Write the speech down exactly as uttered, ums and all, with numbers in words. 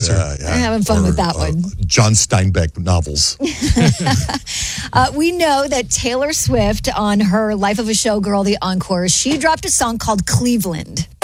answer. Yeah, yeah. I'm having fun Or, with that uh, one. John Steinbeck novels. Uh, we know that Taylor Swift on her Life of a Showgirl, The Encore, she dropped a song called Cleveland.